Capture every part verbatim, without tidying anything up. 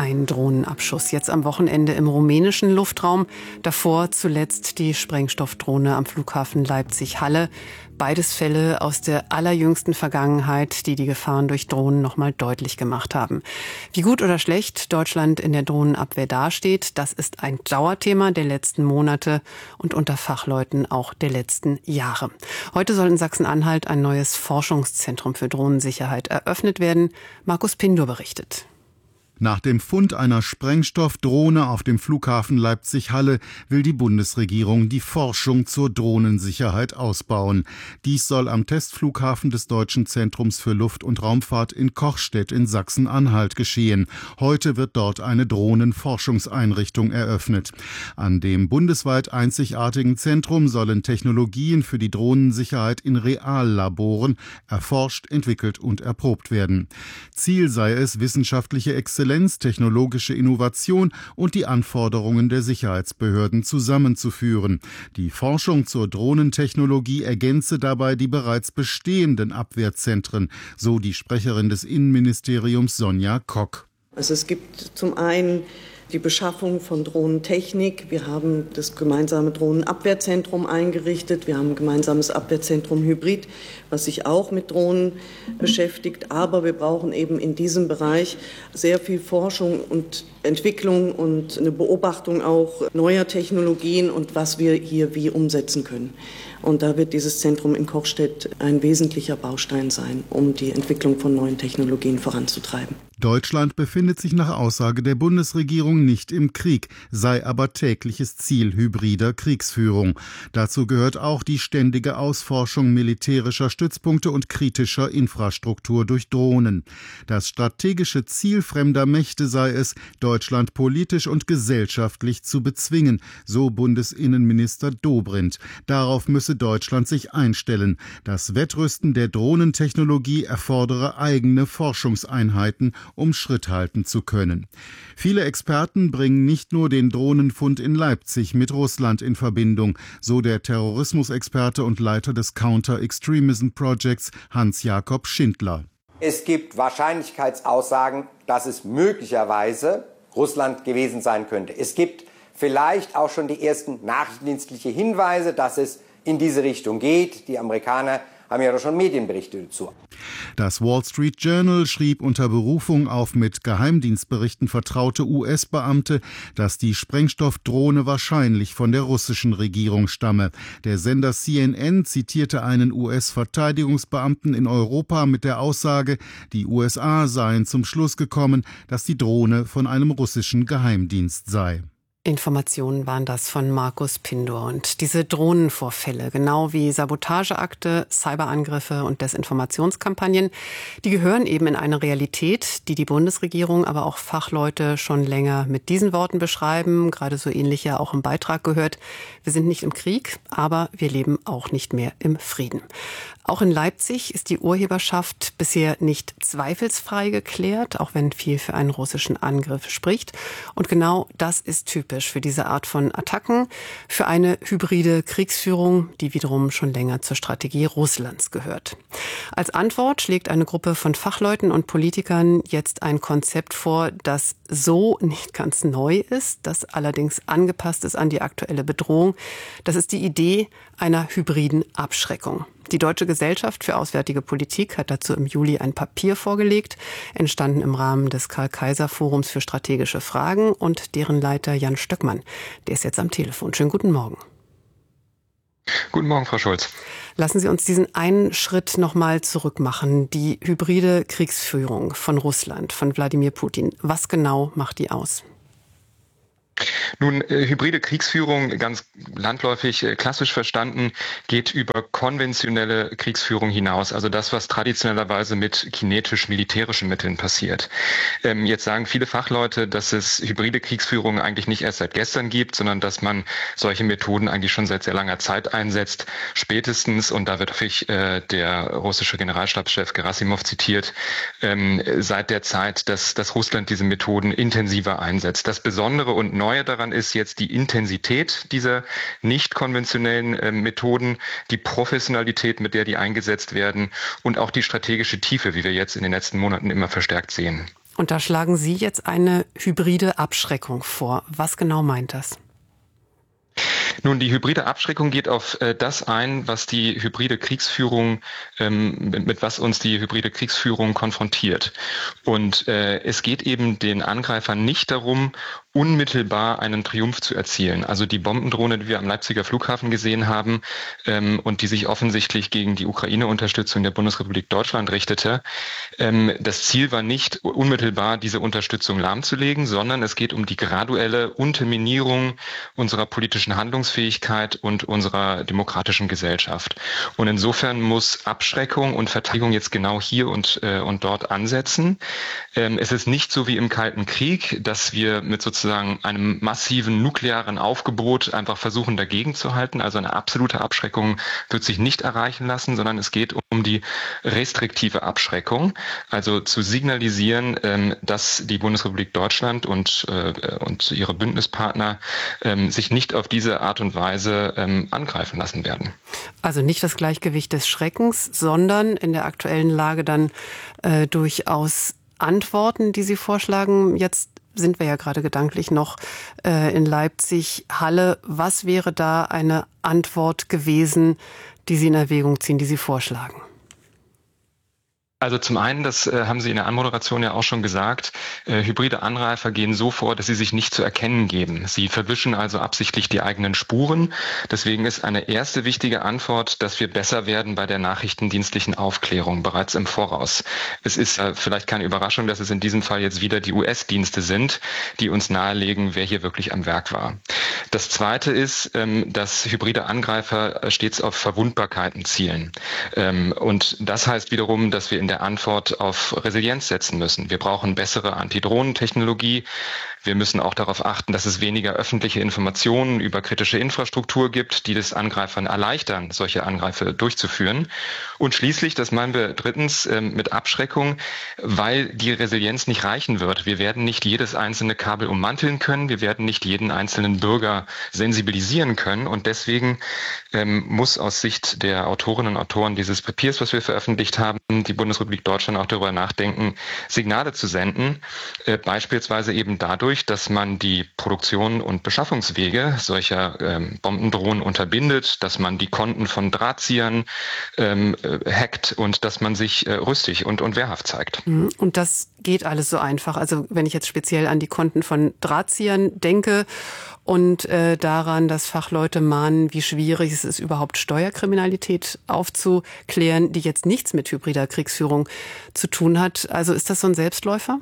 Ein Drohnenabschuss jetzt am Wochenende im rumänischen Luftraum. Davor zuletzt die Sprengstoffdrohne am Flughafen Leipzig-Halle. Beides Fälle aus der allerjüngsten Vergangenheit, die die Gefahren durch Drohnen noch mal deutlich gemacht haben. Wie gut oder schlecht Deutschland in der Drohnenabwehr dasteht, das ist ein Dauerthema der letzten Monate und unter Fachleuten auch der letzten Jahre. Heute soll in Sachsen-Anhalt ein neues Forschungszentrum für Drohnensicherheit eröffnet werden. Markus Pindur berichtet. Nach dem Fund einer Sprengstoffdrohne auf dem Flughafen Leipzig-Halle will die Bundesregierung die Forschung zur Drohnensicherheit ausbauen. Dies soll am Testflughafen des Deutschen Zentrums für Luft- und Raumfahrt in Kochstedt in Sachsen-Anhalt geschehen. Heute wird dort eine Drohnenforschungseinrichtung eröffnet. An dem bundesweit einzigartigen Zentrum sollen Technologien für die Drohnensicherheit in Reallaboren erforscht, entwickelt und erprobt werden. Ziel sei es, wissenschaftliche Exzellenz technologische Innovation und die Anforderungen der Sicherheitsbehörden zusammenzuführen. Die Forschung zur Drohnentechnologie ergänze dabei die bereits bestehenden Abwehrzentren, so die Sprecherin des Innenministeriums Sonja Kock. Also es gibt zum einen die Beschaffung von Drohnentechnik. Wir haben das gemeinsame Drohnenabwehrzentrum eingerichtet. Wir haben ein gemeinsames Abwehrzentrum Hybrid, was sich auch mit Drohnen beschäftigt. Aber wir brauchen eben in diesem Bereich sehr viel Forschung und Entwicklung und eine Beobachtung auch neuer Technologien und was wir hier wie umsetzen können. Und da wird dieses Zentrum in Kochstedt ein wesentlicher Baustein sein, um die Entwicklung von neuen Technologien voranzutreiben. Deutschland befindet sich nach Aussage der Bundesregierung nicht im Krieg, sei aber tägliches Ziel hybrider Kriegsführung. Dazu gehört auch die ständige Ausforschung militärischer Stützpunkte und kritischer Infrastruktur durch Drohnen. Das strategische Ziel fremder Mächte sei es, Deutschland politisch und gesellschaftlich zu bezwingen, so Bundesinnenminister Dobrindt. Darauf müsse Deutschland sich einstellen. Das Wettrüsten der Drohnentechnologie erfordere eigene Forschungseinheiten, um Schritt halten zu können. Viele Experten bringen nicht nur den Drohnenfund in Leipzig mit Russland in Verbindung, so der Terrorismusexperte und Leiter des Counter-Extremism Projects Hans-Jakob Schindler. Es gibt Wahrscheinlichkeitsaussagen, dass es möglicherweise Russland gewesen sein könnte. Es gibt vielleicht auch schon die ersten nachrichtendienstliche Hinweise, dass es in diese Richtung geht. Die Amerikaner haben ja doch schon Medienberichte dazu. Das Wall Street Journal schrieb unter Berufung auf mit Geheimdienstberichten vertraute U S-Beamte, dass die Sprengstoffdrohne wahrscheinlich von der russischen Regierung stamme. Der Sender C N N zitierte einen U S-Verteidigungsbeamten in Europa mit der Aussage, die U S A seien zum Schluss gekommen, dass die Drohne von einem russischen Geheimdienst sei. Informationen waren das von Markus Pindur. Und diese Drohnenvorfälle, genau wie Sabotageakte, Cyberangriffe und Desinformationskampagnen, die gehören eben in eine Realität, die die Bundesregierung, aber auch Fachleute schon länger mit diesen Worten beschreiben. Gerade so ähnlich ja auch im Beitrag gehört. Wir sind nicht im Krieg, aber wir leben auch nicht mehr im Frieden. Auch in Leipzig ist die Urheberschaft bisher nicht zweifelsfrei geklärt, auch wenn viel für einen russischen Angriff spricht. Und genau das ist typisch für diese Art von Attacken, für eine hybride Kriegsführung, die wiederum schon länger zur Strategie Russlands gehört. Als Antwort schlägt eine Gruppe von Fachleuten und Politikern jetzt ein Konzept vor, das so nicht ganz neu ist, das allerdings angepasst ist an die aktuelle Bedrohung. Das ist die Idee einer hybriden Abschreckung. Die Deutsche Gesellschaft für Auswärtige Politik hat dazu im Juli ein Papier vorgelegt, entstanden im Rahmen des Karl-Kaiser-Forums für strategische Fragen, und deren Leiter Jan Stöckmann, der ist jetzt am Telefon. Schönen guten Morgen. Guten Morgen, Frau Schulz. Lassen Sie uns diesen einen Schritt noch mal zurück machen. Die hybride Kriegsführung von Russland, von Wladimir Putin. Was genau macht die aus? Nun, äh, hybride Kriegsführung, ganz landläufig äh, klassisch verstanden, geht über konventionelle Kriegsführung hinaus. Also das, was traditionellerweise mit kinetisch-militärischen Mitteln passiert. Ähm, jetzt sagen viele Fachleute, dass es hybride Kriegsführung eigentlich nicht erst seit gestern gibt, sondern dass man solche Methoden eigentlich schon seit sehr langer Zeit einsetzt. Spätestens, und da wird häufig äh, der russische Generalstabschef Gerasimov zitiert, ähm, seit der Zeit, dass, dass Russland diese Methoden intensiver einsetzt. Das Besondere und Neue daran ist jetzt die Intensität dieser nicht konventionellen äh, Methoden, die Professionalität, mit der die eingesetzt werden, und auch die strategische Tiefe, wie wir jetzt in den letzten Monaten immer verstärkt sehen. Und da schlagen Sie jetzt eine hybride Abschreckung vor. Was genau meint das? Nun, die hybride Abschreckung geht auf äh, das ein, was die hybride Kriegsführung, ähm, mit, mit was uns die hybride Kriegsführung konfrontiert. Und äh, es geht eben den Angreifern nicht darum, unmittelbar einen Triumph zu erzielen. Also die Bombendrohne, die wir am Leipziger Flughafen gesehen haben ähm, und die sich offensichtlich gegen die Ukraine-Unterstützung der Bundesrepublik Deutschland richtete, ähm, das Ziel war nicht unmittelbar diese Unterstützung lahmzulegen, sondern es geht um die graduelle Unterminierung unserer politischen Handlungsfähigkeit und unserer demokratischen Gesellschaft. Und insofern muss Abschreckung und Verteidigung jetzt genau hier und, äh, und dort ansetzen. Ähm, es ist nicht so wie im Kalten Krieg, dass wir mit sozusagen einem massiven nuklearen Aufgebot einfach versuchen, dagegen zu halten. Also eine absolute Abschreckung wird sich nicht erreichen lassen, sondern es geht um die restriktive Abschreckung. Also zu signalisieren, ähm, dass die Bundesrepublik Deutschland und, äh, und ihre Bündnispartner ähm, sich nicht auf diese Art und Weise ähm, angreifen lassen werden. Also nicht das Gleichgewicht des Schreckens, sondern in der aktuellen Lage dann äh, durchaus Antworten, die Sie vorschlagen. Jetzt sind wir ja gerade gedanklich noch äh, in Leipzig, Halle. Was wäre da eine Antwort gewesen, die Sie in Erwägung ziehen, die Sie vorschlagen? Also zum einen, das äh, haben Sie in der Anmoderation ja auch schon gesagt, äh, hybride Angreifer gehen so vor, dass sie sich nicht zu erkennen geben. Sie verwischen also absichtlich die eigenen Spuren. Deswegen ist eine erste wichtige Antwort, dass wir besser werden bei der nachrichtendienstlichen Aufklärung bereits im Voraus. Es ist äh, vielleicht keine Überraschung, dass es in diesem Fall jetzt wieder die U S-Dienste sind, die uns nahelegen, wer hier wirklich am Werk war. Das Zweite ist, ähm, dass hybride Angreifer stets auf Verwundbarkeiten zielen. Ähm, und das heißt wiederum, dass wir in der Antwort auf Resilienz setzen müssen. Wir brauchen bessere Antidrohnentechnologie. Wir müssen auch darauf achten, dass es weniger öffentliche Informationen über kritische Infrastruktur gibt, die das Angreifern erleichtern, solche Angriffe durchzuführen. Und schließlich, das meinen wir drittens, mit Abschreckung, weil die Resilienz nicht reichen wird. Wir werden nicht jedes einzelne Kabel ummanteln können. Wir werden nicht jeden einzelnen Bürger sensibilisieren können. Und deswegen ähm, muss aus Sicht der Autorinnen und Autoren dieses Papiers, was wir veröffentlicht haben, die Bundesrepublik Deutschland auch darüber nachdenken, Signale zu senden, äh, beispielsweise eben dadurch, dass man die Produktion und Beschaffungswege solcher ähm, Bombendrohnen unterbindet, dass man die Konten von Drahtziehern ähm, äh, hackt und dass man sich äh, rüstig und, und wehrhaft zeigt. Und das geht alles so einfach. Also wenn ich jetzt speziell an die Konten von Drahtziehern denke und äh, daran, dass Fachleute mahnen, wie schwierig es ist, überhaupt Steuerkriminalität aufzuklären, die jetzt nichts mit hybrider Kriegsführung zu tun hat. Also ist das so ein Selbstläufer?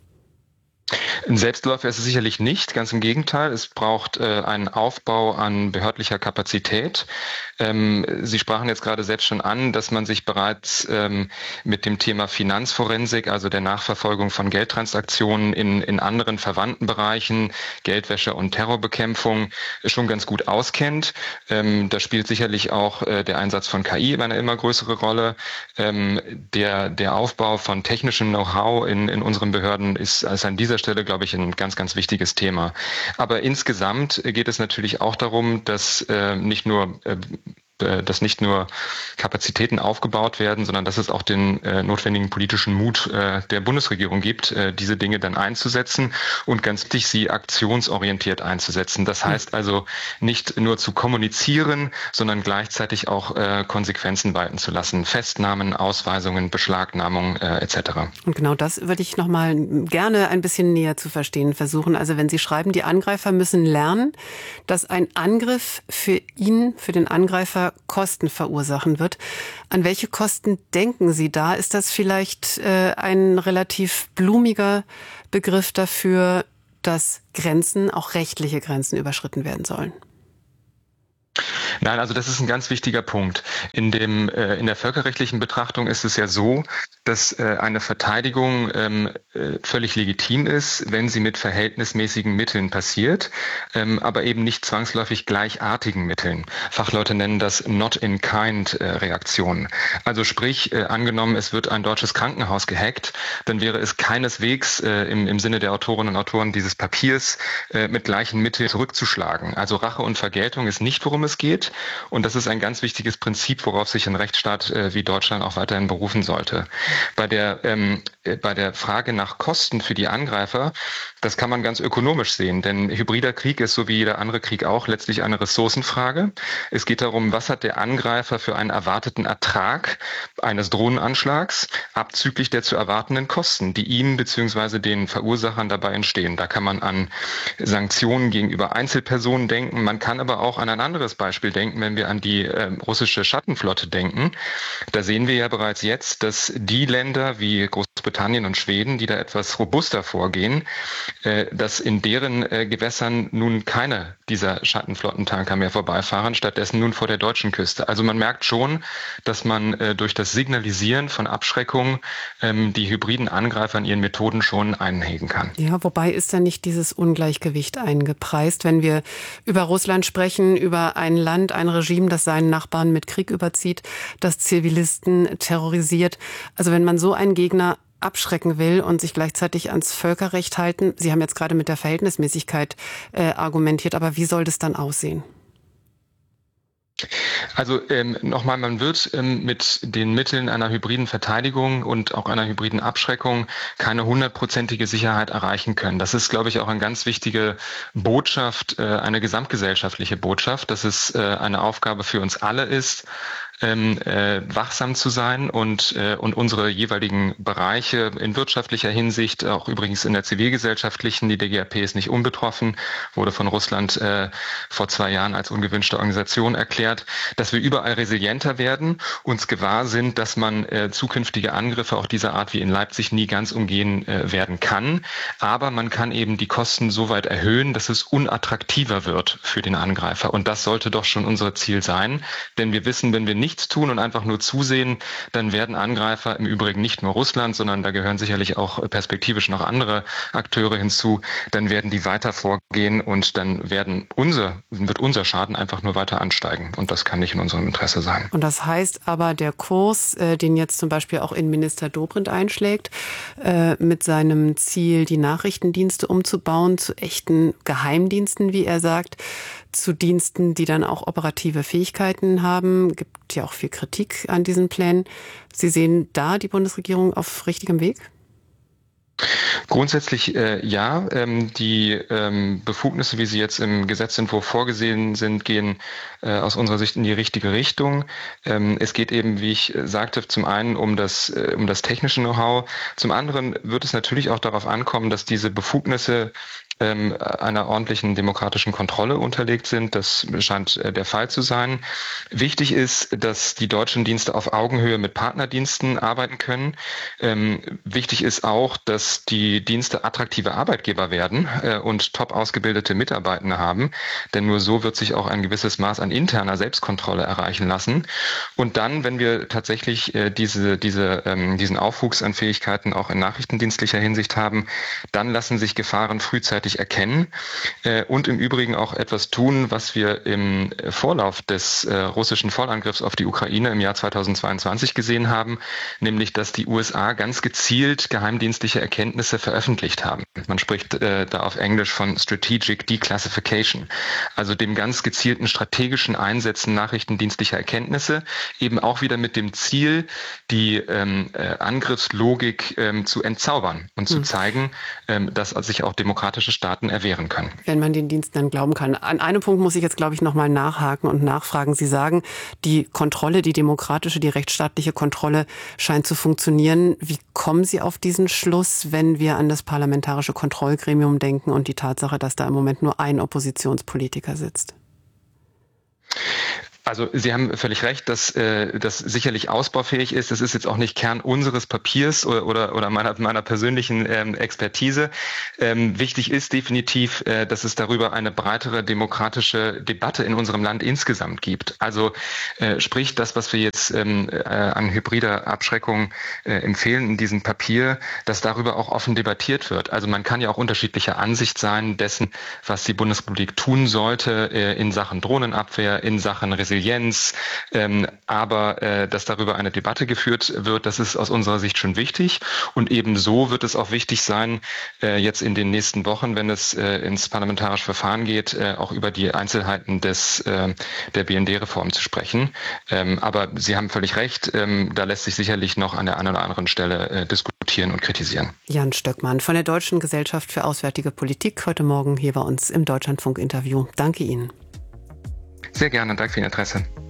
Ein Selbstläufer ist es sicherlich nicht, ganz im Gegenteil. Es braucht äh, einen Aufbau an behördlicher Kapazität. Ähm, Sie sprachen jetzt gerade selbst schon an, dass man sich bereits ähm, mit dem Thema Finanzforensik, also der Nachverfolgung von Geldtransaktionen in, in anderen verwandten Bereichen, Geldwäsche und Terrorbekämpfung, schon ganz gut auskennt. Ähm, da spielt sicherlich auch äh, der Einsatz von K I eine immer größere Rolle. Ähm, der, der Aufbau von technischem Know-how in, in unseren Behörden ist, ist an dieser Stelle, glaube ich, ein ganz, ganz wichtiges Thema. Aber insgesamt geht es natürlich auch darum, dass äh, nicht nur äh, dass nicht nur Kapazitäten aufgebaut werden, sondern dass es auch den äh, notwendigen politischen Mut äh, der Bundesregierung gibt, äh, diese Dinge dann einzusetzen und ganz wichtig, sie aktionsorientiert einzusetzen. Das heißt also nicht nur zu kommunizieren, sondern gleichzeitig auch äh, Konsequenzen walten zu lassen. Festnahmen, Ausweisungen, Beschlagnahmung äh, et cetera. Und genau das würde ich noch mal gerne ein bisschen näher zu verstehen versuchen. Also wenn Sie schreiben, die Angreifer müssen lernen, dass ein Angriff für ihn, für den Angreifer Kosten verursachen wird. An welche Kosten denken Sie da? Ist das vielleicht äh, ein relativ blumiger Begriff dafür, dass Grenzen, auch rechtliche Grenzen, überschritten werden sollen? Nein, also das ist ein ganz wichtiger Punkt. In dem äh, in der völkerrechtlichen Betrachtung ist es ja so, dass äh, eine Verteidigung ähm, äh, völlig legitim ist, wenn sie mit verhältnismäßigen Mitteln passiert, ähm, aber eben nicht zwangsläufig gleichartigen Mitteln. Fachleute nennen das Not-in-Kind-Reaktionen. Also sprich, äh, angenommen, es wird ein deutsches Krankenhaus gehackt, dann wäre es keineswegs äh, im, im Sinne der Autorinnen und Autoren dieses Papiers äh, mit gleichen Mitteln zurückzuschlagen. Also Rache und Vergeltung ist nicht, worum es geht. steht. Und das ist ein ganz wichtiges Prinzip, worauf sich ein Rechtsstaat äh, wie Deutschland auch weiterhin berufen sollte. Bei der, ähm, äh, bei der Frage nach Kosten für die Angreifer, das kann man ganz ökonomisch sehen, denn hybrider Krieg ist so wie jeder andere Krieg auch letztlich eine Ressourcenfrage. Es geht darum, was hat der Angreifer für einen erwarteten Ertrag eines Drohnenanschlags, abzüglich der zu erwartenden Kosten, die ihm bzw. den Verursachern dabei entstehen. Da kann man an Sanktionen gegenüber Einzelpersonen denken, man kann aber auch an ein anderes Beispiel denken, wenn wir an die äh, russische Schattenflotte denken. Da sehen wir ja bereits jetzt, dass die Länder wie Großbritannien und Schweden, die da etwas robuster vorgehen, äh, dass in deren äh, Gewässern nun keine dieser Schattenflottentanker mehr vorbeifahren, stattdessen nun vor der deutschen Küste. Also man merkt schon, dass man äh, durch das Signalisieren von Abschreckung ähm, die hybriden Angreifer in ihren Methoden schon einhegen kann. Ja, wobei ist da nicht dieses Ungleichgewicht eingepreist, wenn wir über Russland sprechen, über ein Land, ein Regime, das seinen Nachbarn mit Krieg überzieht, das Zivilisten terrorisiert. Also wenn man so einen Gegner abschrecken will und sich gleichzeitig ans Völkerrecht halten, Sie haben jetzt gerade mit der Verhältnismäßigkeit äh, argumentiert, aber wie soll das dann aussehen? Also ähm, nochmal, man wird ähm, mit den Mitteln einer hybriden Verteidigung und auch einer hybriden Abschreckung keine hundertprozentige Sicherheit erreichen können. Das ist, glaube ich, auch eine ganz wichtige Botschaft, äh, eine gesamtgesellschaftliche Botschaft, dass es äh, eine Aufgabe für uns alle ist, Ähm, äh, wachsam zu sein und äh, und unsere jeweiligen Bereiche in wirtschaftlicher Hinsicht, auch übrigens in der zivilgesellschaftlichen, die D G A P ist nicht unbetroffen, wurde von Russland äh, vor zwei Jahren als ungewünschte Organisation erklärt, dass wir überall resilienter werden, uns gewahr sind, dass man äh, zukünftige Angriffe auch dieser Art wie in Leipzig nie ganz umgehen äh, werden kann, aber man kann eben die Kosten so weit erhöhen, dass es unattraktiver wird für den Angreifer, und das sollte doch schon unser Ziel sein, denn wir wissen, wenn wir nicht nichts tun und einfach nur zusehen, dann werden Angreifer, im Übrigen nicht nur Russland, sondern da gehören sicherlich auch perspektivisch noch andere Akteure hinzu, dann werden die weiter vorgehen und dann werden unser, wird unser Schaden einfach nur weiter ansteigen. Und das kann nicht in unserem Interesse sein. Und das heißt aber, der Kurs, äh, den jetzt zum Beispiel auch Innenminister Dobrindt einschlägt, äh, mit seinem Ziel, die Nachrichtendienste umzubauen zu echten Geheimdiensten, wie er sagt, zu Diensten, die dann auch operative Fähigkeiten haben. Gibt ja auch viel Kritik an diesen Plänen. Sie sehen da die Bundesregierung auf richtigem Weg? Grundsätzlich äh, ja. Ähm, die ähm, Befugnisse, wie sie jetzt im Gesetzentwurf vorgesehen sind, gehen äh, aus unserer Sicht in die richtige Richtung. Ähm, es geht eben, wie ich sagte, zum einen um das, äh, um das technische Know-how. Zum anderen wird es natürlich auch darauf ankommen, dass diese Befugnisse ähm, einer ordentlichen demokratischen Kontrolle unterlegt sind. Das scheint äh, der Fall zu sein. Wichtig ist, dass die deutschen Dienste auf Augenhöhe mit Partnerdiensten arbeiten können. Ähm, wichtig ist auch, dass die Dienste attraktive Arbeitgeber werden äh, und top ausgebildete Mitarbeitende haben, denn nur so wird sich auch ein gewisses Maß an interner Selbstkontrolle erreichen lassen. Und dann, wenn wir tatsächlich äh, diese, diese, ähm, diesen Aufwuchs an Fähigkeiten auch in nachrichtendienstlicher Hinsicht haben, dann lassen sich Gefahren frühzeitig erkennen äh, und im Übrigen auch etwas tun, was wir im Vorlauf des äh, russischen Vollangriffs auf die Ukraine im Jahr zweitausendzweiundzwanzig gesehen haben, nämlich dass die U S A ganz gezielt geheimdienstliche Erkenntnisse veröffentlicht haben. Man spricht äh, da auf Englisch von Strategic Declassification, also dem ganz gezielten strategischen Einsetzen nachrichtendienstlicher Erkenntnisse, eben auch wieder mit dem Ziel, die ähm, äh, Angriffslogik ähm, zu entzaubern und zu hm. zeigen, ähm, dass sich auch demokratische Staaten erwehren können. Wenn man den Diensten dann glauben kann. An einem Punkt muss ich jetzt, glaube ich, noch mal nachhaken und nachfragen. Sie sagen, die Kontrolle, die demokratische, die rechtsstaatliche Kontrolle scheint zu funktionieren. Wie kommen Sie auf diesen Schluss, wenn wir an das parlamentarische Kontrollgremium denken und die Tatsache, dass da im Moment nur ein Oppositionspolitiker sitzt? Also Sie haben völlig recht, dass äh, das sicherlich ausbaufähig ist. Das ist jetzt auch nicht Kern unseres Papiers oder oder, oder meiner, meiner persönlichen ähm, Expertise. Ähm, wichtig ist definitiv, äh, dass es darüber eine breitere demokratische Debatte in unserem Land insgesamt gibt. Also äh, sprich, das, was wir jetzt ähm, äh, an hybrider Abschreckung äh, empfehlen in diesem Papier, dass darüber auch offen debattiert wird. Also man kann ja auch unterschiedlicher Ansicht sein dessen, was die Bundesrepublik tun sollte äh, in Sachen Drohnenabwehr, in Sachen Resilienz Resilienz. Ähm, aber äh, dass darüber eine Debatte geführt wird, das ist aus unserer Sicht schon wichtig. Und ebenso wird es auch wichtig sein, äh, jetzt in den nächsten Wochen, wenn es äh, ins parlamentarische Verfahren geht, äh, auch über die Einzelheiten des, äh, der B N D-Reform zu sprechen. Ähm, aber Sie haben völlig recht, ähm, da lässt sich sicherlich noch an der einen oder anderen Stelle äh, diskutieren und kritisieren. Jan Stöckmann von der Deutschen Gesellschaft für Auswärtige Politik heute Morgen hier bei uns im Deutschlandfunk-Interview. Danke Ihnen. Sehr gerne, danke für Ihr Interesse.